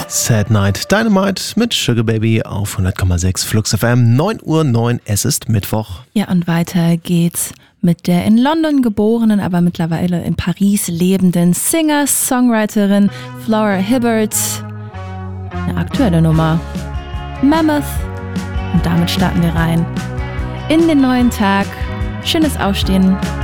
Sad Night Dynamite mit Sugar Baby auf 100,6 Flux FM. 9:09 Uhr, es ist Mittwoch. Ja, und weiter geht's mit der in London geborenen, aber mittlerweile in Paris lebenden Singer-Songwriterin Flora Hibbert. Eine aktuelle Nummer. Mammoth. Und damit starten wir rein in den neuen Tag. Schönes Aufstehen.